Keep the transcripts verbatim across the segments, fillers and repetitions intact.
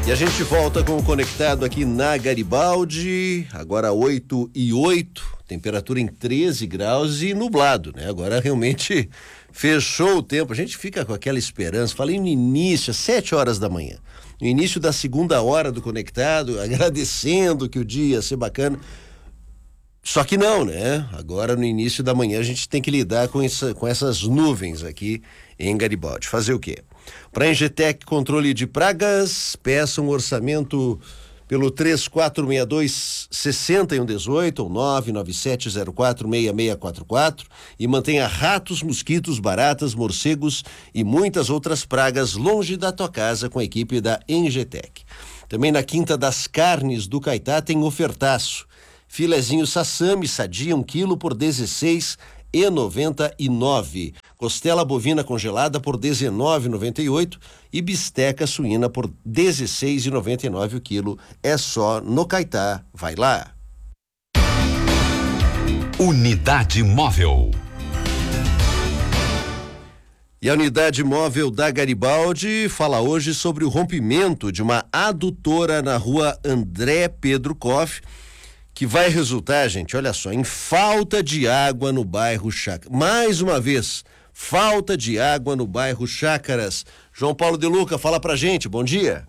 E a gente volta com o Conectado aqui na Garibaldi, agora oito e oito, temperatura em treze graus e nublado, né? Agora realmente fechou o tempo, a gente fica com aquela esperança, falei no início, às sete horas da manhã, no início da segunda hora do Conectado, agradecendo que o dia ia ser bacana, só que não, né? Agora no início da manhã a gente tem que lidar com, essa, com essas nuvens aqui em Garibaldi. Fazer o quê? Para a Engetec Controle de Pragas, peça um orçamento pelo três quatro seis dois, seis um um oito ou nove nove sete zero quatro seis seis quatro quatro e mantenha ratos, mosquitos, baratas, morcegos e muitas outras pragas longe da tua casa com a equipe da Engetec. Também na Quinta das Carnes do Caetá tem ofertaço. Filezinho Sassami Sadia um quilo por dezesseis e noventa e nove. Costela bovina congelada por dezenove e noventa e oito e bisteca suína por dezesseis e noventa e nove o quilo. É só no Caetá. Vai lá. Unidade Móvel. E a Unidade Móvel da Garibaldi fala hoje sobre o rompimento de uma adutora na rua André Pedro Koff, que vai resultar, gente, olha só, em falta de água no bairro Chácaras. Mais uma vez, falta de água no bairro Chácaras. João Paulo de Luca, fala pra gente, bom dia.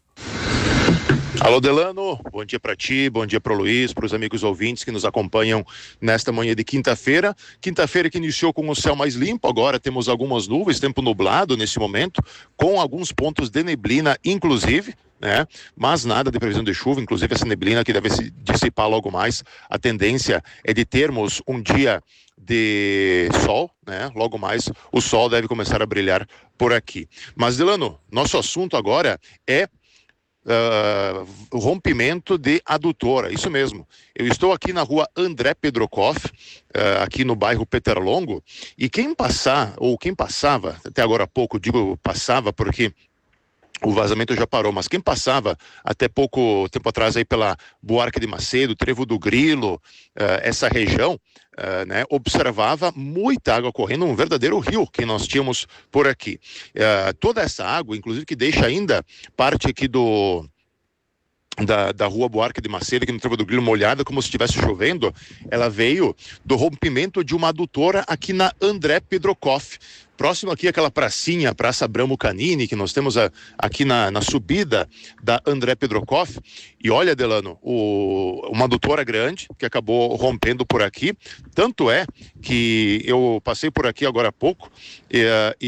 Alô, Delano, bom dia para ti, bom dia para o Luiz, para os amigos ouvintes que nos acompanham nesta manhã de quinta-feira. Quinta-feira que iniciou com o céu mais limpo, agora temos algumas nuvens, tempo nublado nesse momento, com alguns pontos de neblina, inclusive, né? Mas nada de previsão de chuva, inclusive essa neblina que deve se dissipar logo mais. A tendência é de termos um dia de sol, né? Logo mais o sol deve começar a brilhar por aqui. Mas, Delano, nosso assunto agora é Uh, o rompimento de adutora, isso mesmo. Eu estou aqui na rua André Pedro Koff, uh, aqui no bairro Peterlongo, e quem passar, ou quem passava, até agora há pouco digo passava porque o vazamento já parou, mas quem passava até pouco tempo atrás aí pela Buarque de Macedo, Trevo do Grilo, uh, essa região, uh, né, observava muita água correndo, um verdadeiro rio que nós tínhamos por aqui. Uh, toda essa água, inclusive que deixa ainda parte aqui do... Da, da rua Buarque de Macedo, aqui no Trevo do Grilo, molhada, como se estivesse chovendo, ela veio do rompimento de uma adutora aqui na André Pedro Koff, próximo aqui àquela pracinha, Praça Abramo Canini, que nós temos a, aqui na, na subida da André Pedro Koff. E olha, Delano, o, uma adutora grande que acabou rompendo por aqui, tanto é que eu passei por aqui agora há pouco e,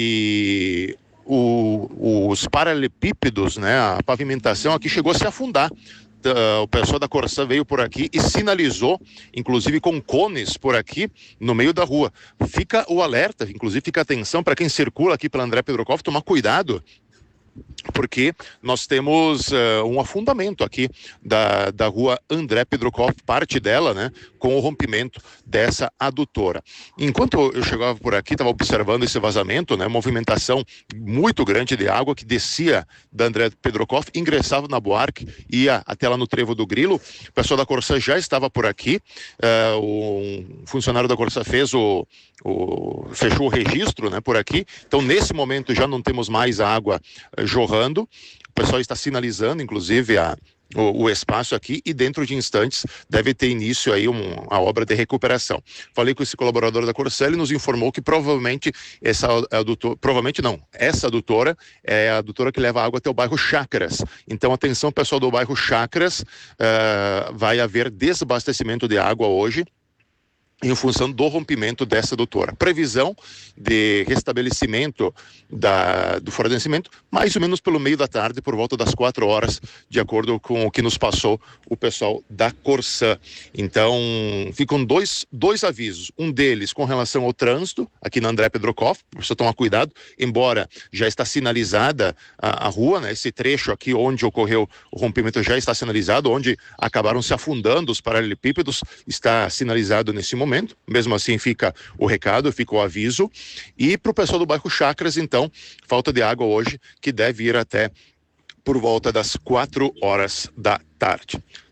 e O, os paralelepípedos, né, a pavimentação aqui chegou a se afundar. Uh, o pessoal da Corsã veio por aqui e sinalizou, inclusive com cones por aqui no meio da rua. Fica o alerta, inclusive fica a atenção para quem circula aqui pela André Pedro Koff, tomar cuidado, porque nós temos uh, um afundamento aqui da, da rua André Pedro Koff, parte dela, né, com o rompimento dessa adutora. Enquanto eu chegava por aqui, estava observando esse vazamento, né, movimentação muito grande de água que descia da André Pedro Koff, ingressava na Buarque, ia até lá no Trevo do Grilo. O pessoal da Corsã já estava por aqui, uh, um funcionário da Corsã fez o, o fechou o registro, né, por aqui. Então, nesse momento já não temos mais água uh, jorrando. O pessoal está sinalizando, inclusive, a O, o espaço aqui, e dentro de instantes deve ter início aí um, a obra de recuperação. Falei com esse colaborador da Corsã, ele nos informou que provavelmente essa adutora, provavelmente não, essa adutora é a adutora que leva água até o bairro Chácaras. Então, atenção, pessoal do bairro Chácaras, uh, vai haver desabastecimento de água hoje, em função do rompimento dessa adutora. Previsão de restabelecimento da, do fornecimento, mais ou menos pelo meio da tarde, por volta das quatro horas, de acordo com o que nos passou o pessoal da Corsã. Então, ficam dois, dois avisos. Um deles com relação ao trânsito, aqui na André Pedro Koff, precisa tomar cuidado, embora já está sinalizada a, a rua, né? Esse trecho aqui onde ocorreu o rompimento já está sinalizado, onde acabaram se afundando os paralelepípedos, está sinalizado nesse momento. Mesmo assim fica o recado, fica o aviso. E para o pessoal do bairro Chácaras, então, falta de água hoje, que deve ir até por volta das quatro horas da tarde.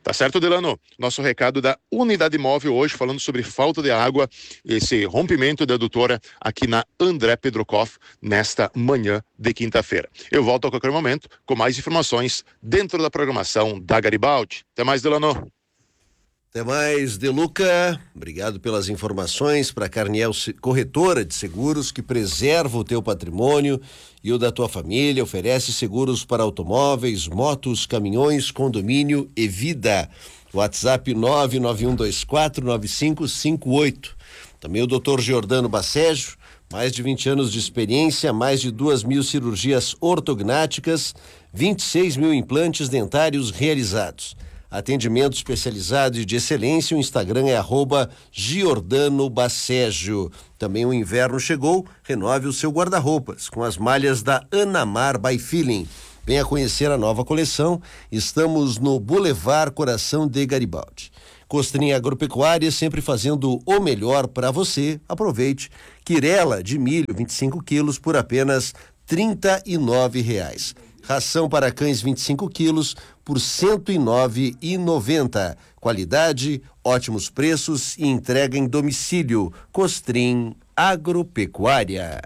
Tá certo, Delano? Nosso recado da Unidade Móvel hoje falando sobre falta de água, esse rompimento da adutora aqui na André Pedrokoff nesta manhã de quinta-feira. Eu volto a qualquer momento com mais informações dentro da programação da Garibaldi. Até mais, Delano. Até mais, Deluca. Obrigado pelas informações para a Carniel Corretora de Seguros, que preserva o teu patrimônio e o da tua família. Oferece seguros para automóveis, motos, caminhões, condomínio e vida. WhatsApp nove nove um dois quatro nove cinco cinco oito. Também o doutor Giordano Bacejo, mais de vinte anos de experiência, mais de duas mil cirurgias ortognáticas, vinte e seis mil implantes dentários realizados. Atendimento especializado e de excelência, o Instagram é arroba Giordano Bacejo. Também o inverno chegou, renove o seu guarda-roupas com as malhas da Anamar by Feeling. Venha conhecer a nova coleção, estamos no Boulevard Coração de Garibaldi. Costrinha Agropecuária, sempre fazendo o melhor para você. Aproveite. Quirela de milho, vinte e cinco quilos por apenas trinta e nove reais. Ração para cães vinte e cinco quilos por cento e nove reais e noventa centavos. Qualidade, ótimos preços e entrega em domicílio. Costrim Agropecuária.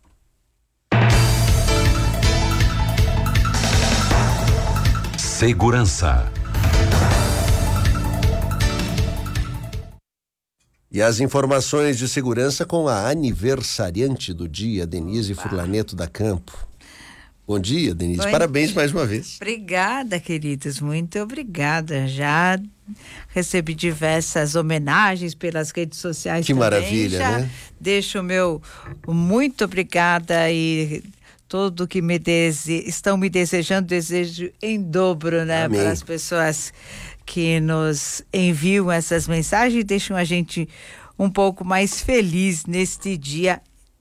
Segurança. E as informações de segurança com a aniversariante do dia, Denise Furlaneto da Campo. Bom dia, Denise. Bom Parabéns dia. mais uma vez. Obrigada, queridos. Muito obrigada. Já recebi diversas homenagens pelas redes sociais que também. Maravilha, Já né? deixo o meu muito obrigada e tudo que me dese... estão me desejando, desejo em dobro, né? Amém. Para as pessoas que nos enviam essas mensagens e deixam a gente um pouco mais feliz neste dia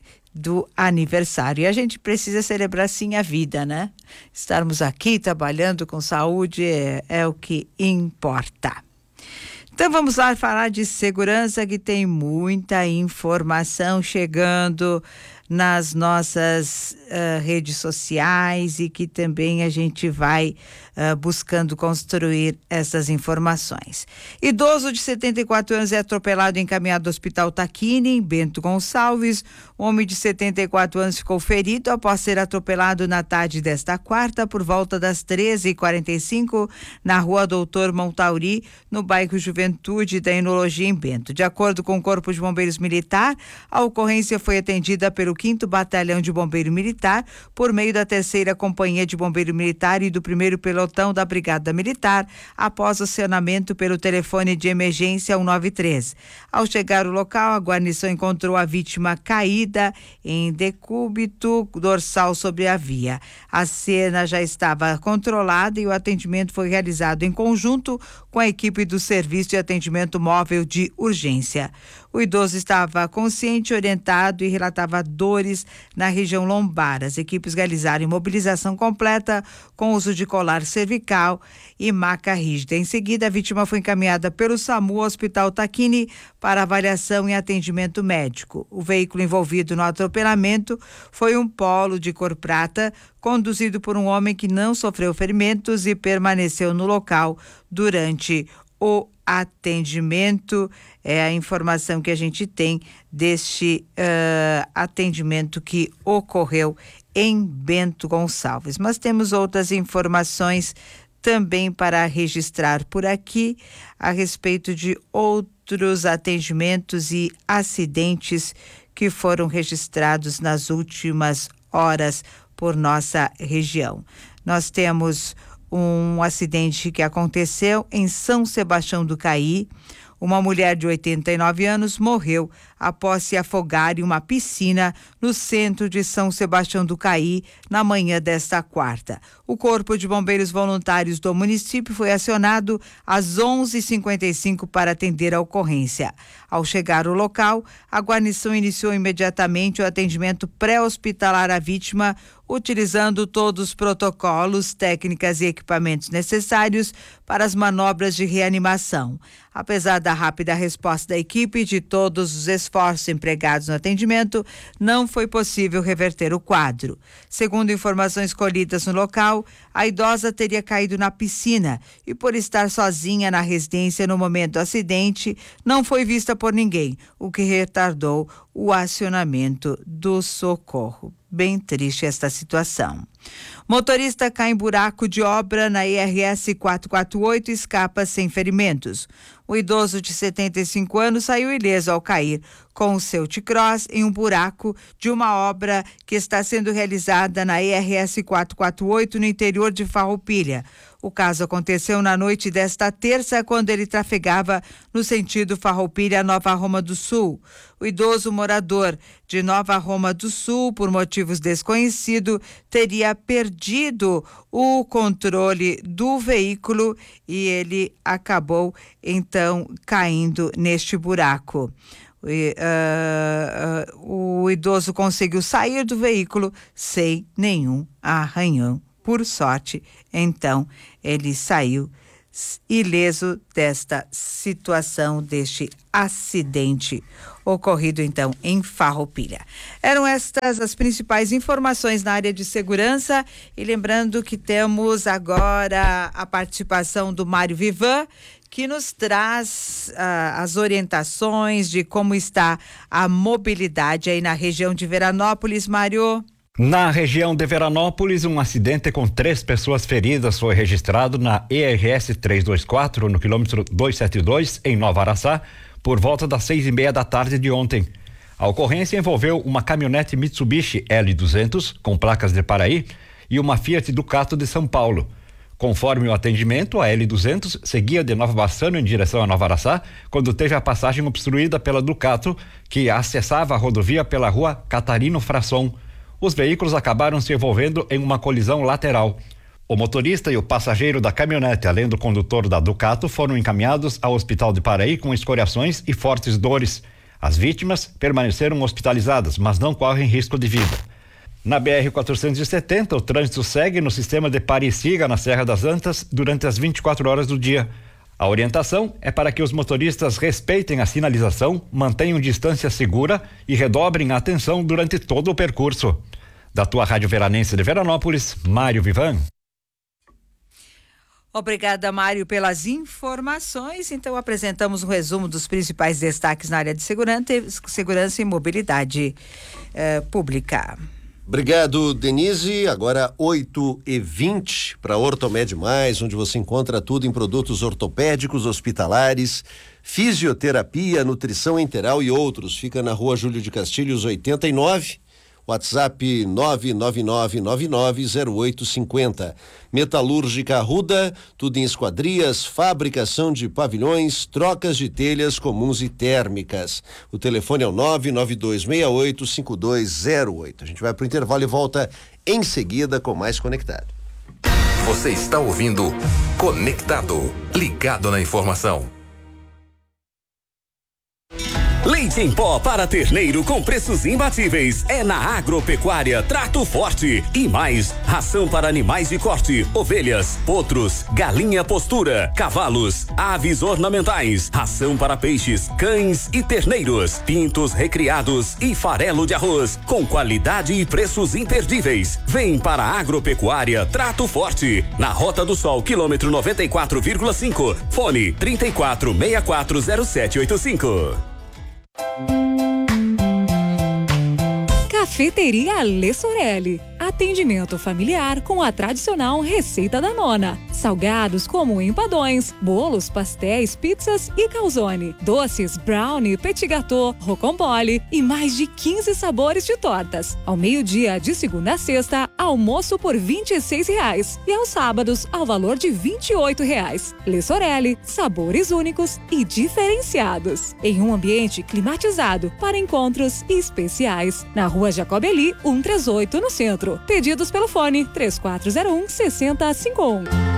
do aniversário. E a gente precisa celebrar sim a vida, né? Estarmos aqui trabalhando com saúde é, é o que importa. Então vamos lá falar de segurança, que tem muita informação chegando nas nossas uh, redes sociais e que também a gente vai uh, buscando construir essas informações. Idoso de setenta e quatro anos é atropelado e encaminhado ao Hospital Taquini, em Bento Gonçalves. Homem de setenta e quatro anos ficou ferido após ser atropelado na tarde desta quarta, por volta das treze e quarenta e cinco, na rua Doutor Montauri, no bairro Juventude da Enologia, em Bento. De acordo com o Corpo de Bombeiros Militar, a ocorrência foi atendida pelo quinto Batalhão de Bombeiro Militar, por meio da terceira Companhia de Bombeiro Militar e do primeiro Pelotão da Brigada Militar, após acionamento pelo telefone de emergência cento e noventa e três. Ao chegar ao local, a guarnição encontrou a vítima caída em decúbito dorsal sobre a via. A cena já estava controlada e o atendimento foi realizado em conjunto com a equipe do Serviço de Atendimento Móvel de Urgência. O idoso estava consciente, orientado e relatava dores na região lombar. As equipes realizaram imobilização completa com uso de colar cervical e maca rígida. Em seguida, a vítima foi encaminhada pelo SAMU ao Hospital Taquini para avaliação e atendimento médico. O veículo envolvido no atropelamento foi um Polo de cor prata, conduzido por um homem que não sofreu ferimentos e permaneceu no local durante o atendimento. É a informação que a gente tem deste uh, atendimento que ocorreu em Bento Gonçalves. Mas temos outras informações também para registrar por aqui a respeito de outros atendimentos e acidentes que foram registrados nas últimas horas por nossa região. Nós temos um acidente que aconteceu em São Sebastião do Caí. Uma mulher de oitenta e nove anos morreu após se afogar em uma piscina no centro de São Sebastião do Caí na manhã desta quarta. O Corpo de Bombeiros Voluntários do município foi acionado às onze e cinquenta e cinco para atender a ocorrência. Ao chegar ao local, a guarnição iniciou imediatamente o atendimento pré-hospitalar à vítima, utilizando todos os protocolos, técnicas e equipamentos necessários para as manobras de reanimação. Apesar da rápida resposta da equipe e de todos os esforços empregados no atendimento, não foi possível reverter o quadro. Segundo informações colhidas no local, a idosa teria caído na piscina e, por estar sozinha na residência no momento do acidente, não foi vista por ninguém, o que retardou o acionamento do socorro. Bem triste esta situação. Motorista cai em buraco de obra na I R S quatrocentos e quarenta e oito e escapa sem ferimentos. O idoso de setenta e cinco anos saiu ileso ao cair com o seu T-Cross em um buraco de uma obra que está sendo realizada na I R S quatrocentos e quarenta e oito no interior de Farroupilha. O caso aconteceu na noite desta terça, quando ele trafegava no sentido Farroupilha-Nova Roma do Sul. O idoso morador de Nova Roma do Sul, por motivos desconhecidos, teria perdido o controle do veículo e ele acabou, então, caindo neste buraco. E, uh, uh, o idoso conseguiu sair do veículo sem nenhum arranhão. Por sorte, então, ele saiu ileso desta situação, deste acidente ocorrido, então, em Farroupilha. Eram estas as principais informações na área de segurança, e lembrando que temos agora a participação do Mário Vivan, que nos traz uh, as orientações de como está a mobilidade aí na região de Veranópolis. Mário? Na região de Veranópolis, um acidente com três pessoas feridas foi registrado na E R S trezentos e vinte e quatro, no quilômetro duzentos e setenta e dois, em Nova Araçá, por volta das seis e meia da tarde de ontem. A ocorrência envolveu uma caminhonete Mitsubishi L duzentos, com placas de Paraí, e uma Fiat Ducato de São Paulo. Conforme o atendimento, a L duzentos seguia de Nova Bassano em direção a Nova Araçá, quando teve a passagem obstruída pela Ducato, que acessava a rodovia pela rua Catarino Frasson. Os veículos acabaram se envolvendo em uma colisão lateral. O motorista e o passageiro da caminhonete, além do condutor da Ducato, foram encaminhados ao Hospital de Paraí com escoriações e fortes dores. As vítimas permaneceram hospitalizadas, mas não correm risco de vida. Na B R quatrocentos e setenta, o trânsito segue no sistema de pare e siga na Serra das Antas durante as vinte e quatro horas do dia. A orientação é para que os motoristas respeitem a sinalização, mantenham distância segura e redobrem a atenção durante todo o percurso. Da tua Rádio Veranense de Veranópolis, Mário Vivan. Obrigada, Mário, pelas informações. Então, apresentamos um resumo dos principais destaques na área de segurança, segurança e mobilidade eh, pública. Obrigado, Denise. Agora oito e vinte para Ortomed Mais, onde você encontra tudo em produtos ortopédicos, hospitalares, fisioterapia, nutrição enteral e outros. Fica na Rua Júlio de Castilhos oitenta e nove. WhatsApp nove nove nove nove nove zero oito cinco zero. Metalúrgica Arruda, tudo em esquadrias, fabricação de pavilhões, trocas de telhas comuns e térmicas. O telefone é o nove nove dois seis oito cinco dois zero oito. A gente vai para o intervalo e volta em seguida com mais Conectado. Você está ouvindo Conectado, ligado na informação. Leite em pó para terneiro com preços imbatíveis é na Agropecuária Trato Forte. E mais, ração para animais de corte, ovelhas, potros, galinha postura, cavalos, aves ornamentais, ração para peixes, cães e terneiros, pintos recriados e farelo de arroz, com qualidade e preços imperdíveis. Vem para a Agropecuária Trato Forte, na Rota do Sol, quilômetro noventa e quatro vírgula cinco, fone trinta e quatro, sessenta e quatro, zero sete oito cinco. Cafeteria Lê Sorelli. Atendimento familiar com a tradicional receita da nona. Salgados como empadões, bolos, pastéis, pizzas e calzone. Doces, brownie, petit gâteau, rocambole e mais de quinze sabores de tortas. Ao meio-dia, de segunda a sexta, almoço por vinte e seis reais. E aos sábados, ao valor de vinte e oito reais. Lê Sorelli, sabores únicos e diferenciados. Em um ambiente climatizado para encontros especiais. Na Rua Jacobeli, cento e trinta e oito, no centro. Pedidos pelo fone três quatro zero um, seis zero cinco um.